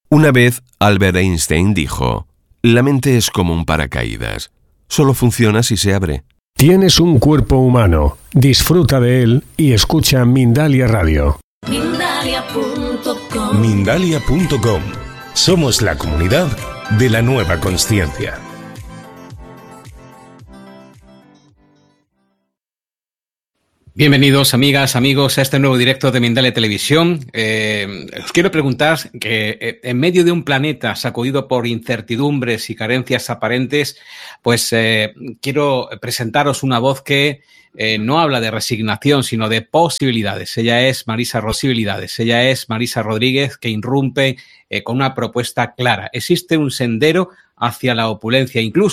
Una vez, Albert Einstein dijo: la mente es como un paracaídas. Solo funciona si se abre. Tienes un cuerpo humano. Disfruta de él y escucha Mindalia Radio. Mindalia.com. Mindalia.com. Somos la comunidad de la nueva consciencia. Bienvenidos, amigas, amigos, a este nuevo directo de Mindalia Televisión. Os quiero preguntar que en medio de un planeta sacudido por incertidumbres y carencias aparentes, pues quiero presentaros una voz que no habla de resignación, sino de posibilidades. Ella es Marisa Rodríguez, que irrumpe con una propuesta clara. Existe un sendero hacia la opulencia, incluso